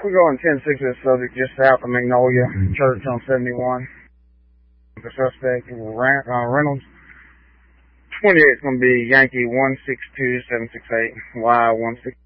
We're going 10-6 to the subject just south of Magnolia Church on 71. The suspect is Reynolds. 28 is going to be Yankee 162768, Y16.